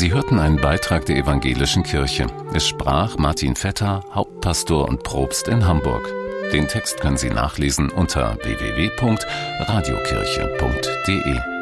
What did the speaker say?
Sie hörten einen Beitrag der Evangelischen Kirche. Es sprach Martin Vetter, Hauptpastor und Propst in Hamburg. Den Text können Sie nachlesen unter www.radiokirche.de.